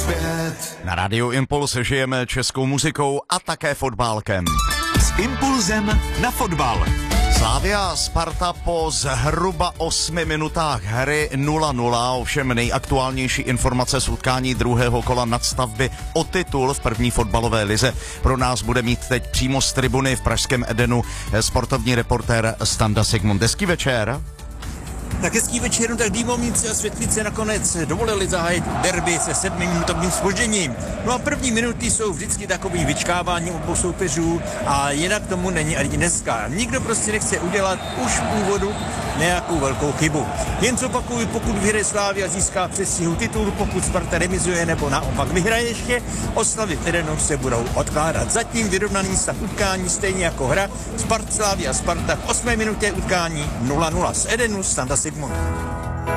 svět. Na Rádiu Impuls žijeme českou muzikou a také fotbálkem. S impulzem na fotbal. Slavia Sparta po zhruba 8 minutách hry 0-0, ovšem nejaktuálnější informace z utkání druhého kola nadstavby o titul v první fotbalové lize pro nás bude mít teď přímo z tribuny v pražském Edenu sportovní reportér Standa Sigmund. Hezký večer. Tak hezký večer, tak Dýmovníci a Světlice nakonec dovolili zahájit derby se 7minutovým zpožděním. No a první minuty jsou vždycky takovým vyčkáváním obou soupeřů a jinak tomu není ani dneska. Nikdo prostě nechce udělat už v úvodu nějakou velkou chybu. Jen co opakuju, pokud vyhraje Slavia, získá přestihu titul, pokud Sparta remizuje nebo naopak vyhraje ještě, oslavy v Edenu se budou odkládat. Zatím vyrovnaný stav utkání stejně jako hra Slavia Sparta v 8. minutě utkání 0-0 z Edenu. Standa Sigmund.